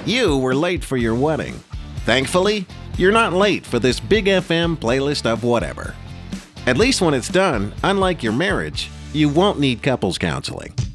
You were late for your wedding. Thankfully, you're not late for this Big FM playlist of whatever. At least when it's done, unlike your marriage, you won't need couples counseling.